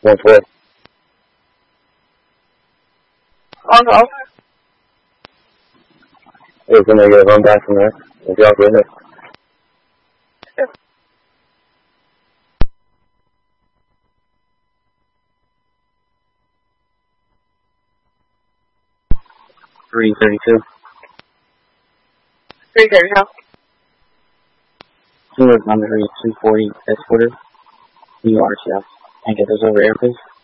1-4. Okay. We're going to get a run back from there. If y'all get it. Sure. 332. 330 now. Number 240 Exporter. New RTF. And get those over air, please.